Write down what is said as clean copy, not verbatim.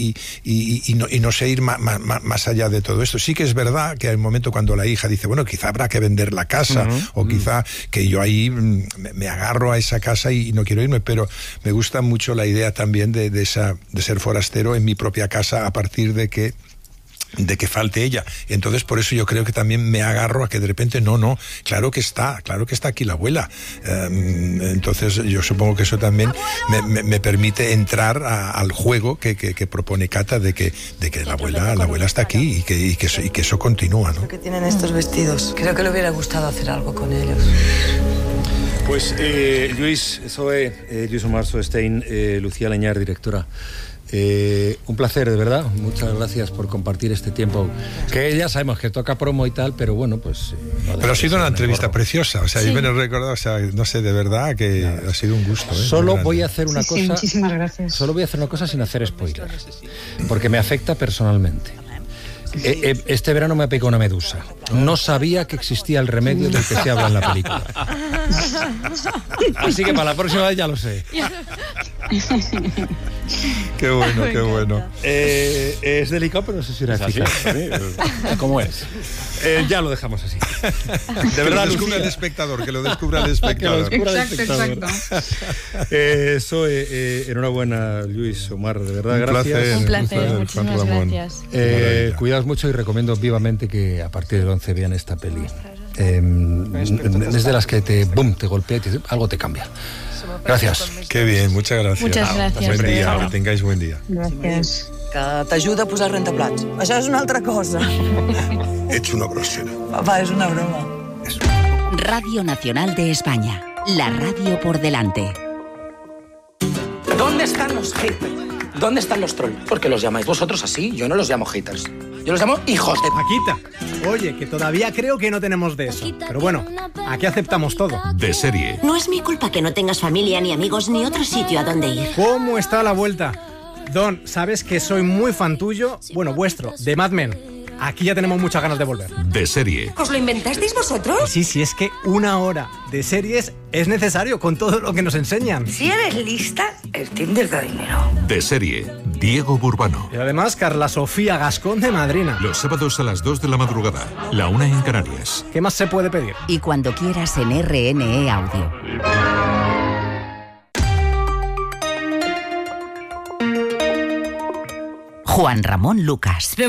y no sé ir más allá de todo esto. Sí que es verdad que hay un momento cuando la hija dice, bueno, quizá habrá que vender la casa, o quizá que yo ahí me agarro a esa casa y no quiero irme, pero me gusta mucho la idea también de ser forastero en mi propia casa a partir de que falte ella. Entonces, por eso yo creo que también me agarro a que de repente, claro que está aquí la abuela. Entonces, yo supongo que eso también me permite entrar al juego que propone Cata de que la abuela está aquí y que eso continúa, ¿no? Que tienen estos vestidos. Creo que le hubiera gustado hacer algo con ellos. Pues, Lluís Omar Soestein, Lucía Leñar, directora. Un placer, de verdad. Muchas gracias por compartir este tiempo. Que ya sabemos que toca promo y tal, pero bueno, pues... pero ha sido una entrevista preciosa. O sea, yo me lo he recordado, o sea, no sé, de verdad que ha sido un gusto. Solo voy a hacer una cosa... Sí, muchísimas gracias. Solo voy a hacer una cosa sin hacer spoiler, porque me afecta personalmente. Este verano me ha picado una medusa. No sabía que existía el remedio del que se habla en la película. Así que para la próxima vez ya lo sé. Qué bueno. Es delicado, pero no sé si era eficaz. ¿Cómo es? Ya lo dejamos así. De verdad, que lo descubra el espectador. Exacto. Enhorabuena, Lluís, Omar, de verdad, gracias. Un placer, muchísimas gracias. Cuidaos mucho y recomiendo vivamente que a partir del 11 vean esta peli. Es de las que te golpea y algo te cambia. Gracias. Qué bien, muchas gracias. Muchas gracias. Buen día, que tengáis buen día. Gracias. Que t'ajuda a posar rentaplats. Això és una altra cosa. Ets una grosera. Papá, es una broma. Radio Nacional de España. La radio por delante. ¿Dónde están los haters? ¿Dónde están los trolls? Porque los llamáis vosotros así. Yo no los llamo haters. Yo los llamo hijos de... Paquita, oye, que todavía creo que no tenemos de eso. Pero bueno, aquí aceptamos todo. De serie. No es mi culpa que no tengas familia, ni amigos, ni otro sitio a donde ir. ¿Cómo está la vuelta? Don, sabes que soy muy fan tuyo, bueno, vuestro, de Mad Men. Aquí ya tenemos muchas ganas de volver. De serie. ¿Os lo inventasteis vosotros? Sí, es que 1 hora de series es necesario con todo lo que nos enseñan. Si eres lista, el Tinder da dinero. De serie. Diego Burbano. Y además, Carla Sofía Gascón de madrina. Los sábados a las 2 de la madrugada, la 1 en Canarias. ¿Qué más se puede pedir? Y cuando quieras en RNE Audio. Juan Ramón Lucas.